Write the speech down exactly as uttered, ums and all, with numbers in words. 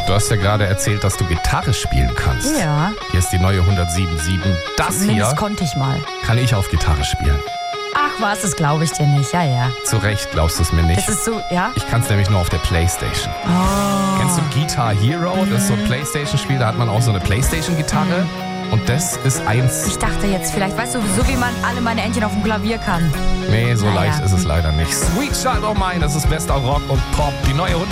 Du hast ja gerade erzählt, dass du Gitarre spielen kannst. Ja. Hier ist die neue hundertsieben Komma sieben. Das Zumindest hier konnte ich mal. kann ich auf Gitarre spielen. Ach was, das glaube ich dir nicht. Ja, ja. Zu Recht glaubst du es mir nicht. Das ist so, ja? Ich kann es nämlich nur auf der Playstation. Oh. Kennst du Guitar Hero? Das ist so ein Playstation-Spiel, da hat man auch so eine Playstation-Gitarre. Und das ist eins... Ich dachte jetzt vielleicht, weißt du, so wie man alle meine Entchen auf dem Klavier kann. Nee, so Naja. leicht ist es leider nicht. Sweet Child O' Mine, das ist bester Rock und Pop. Die neue